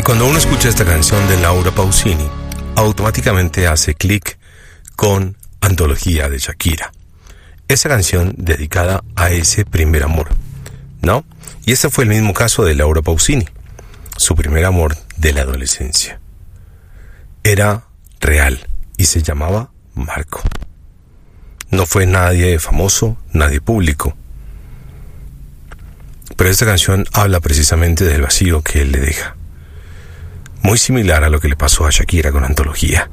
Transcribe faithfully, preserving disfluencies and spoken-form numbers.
Cuando uno escucha esta canción de Laura Pausini, automáticamente hace clic con Antología de Shakira. Esa canción dedicada a ese primer amor, ¿no? Y ese fue el mismo caso de Laura Pausini, su primer amor de la adolescencia. Era real y se llamaba Marco. No fue nadie famoso, nadie público. Pero esta canción habla precisamente del vacío que él le deja. Muy similar a lo que le pasó a Shakira con Antología.